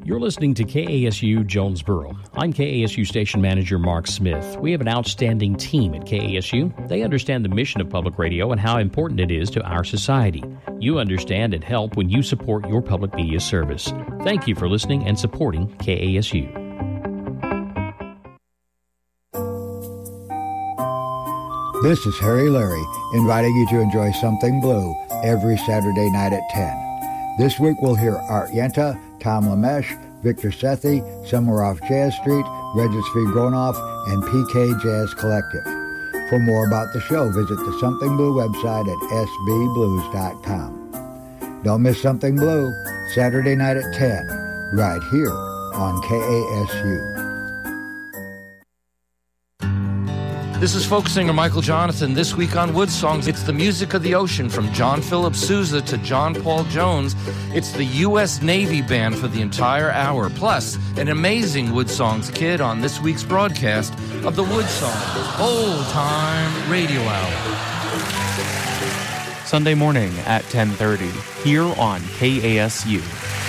You're listening to KASU Jonesboro. I'm KASU Station Manager Mark Smith. We have an outstanding team at KASU. They understand the mission of public radio and how important it is to our society. You understand and help when you support your public media service. Thank you for listening and supporting KASU. This is Harry Larry, inviting you to enjoy Something Blue every Saturday night at 10. This week we'll hear Art Yenta, Tom Lamesh, Victor Sethi, Somewhere Off Jazz Street, Regis Gronoff, and PK Jazz Collective. For more about the show, visit the Something Blue website at sbblues.com. Don't miss Something Blue, Saturday night at 10, right here on KASU. This is folk singer Michael Jonathan. This week on Wood Songs, it's the music of the ocean from John Philip Sousa to John Paul Jones. It's the U.S. Navy Band for the entire hour, plus an amazing Wood Songs kid on this week's broadcast of the Wood Songs Old Time Radio Hour. Sunday morning at 10:30 here on KASU.